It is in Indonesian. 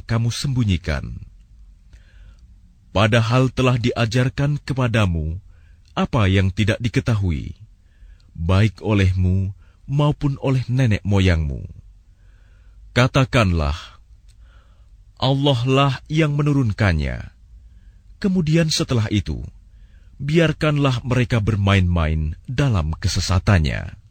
kamu sembunyikan. Padahal telah diajarkan kepadamu apa yang tidak diketahui, baik olehmu maupun oleh nenek moyangmu. Katakanlah, Allah lah yang menurunkannya. Kemudian setelah itu, biarkanlah mereka bermain-main dalam kesesatannya.